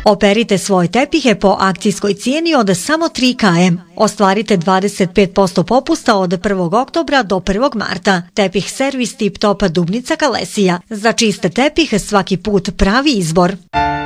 Operite svoje tepihe po akcijskoj cijeni od samo 3 km. Ostvarite 25% popusta od 1. oktobra do 1. marta. Tepih servis Tip Top Dubnica Kalesija. Za čist tepih svaki put pravi izbor.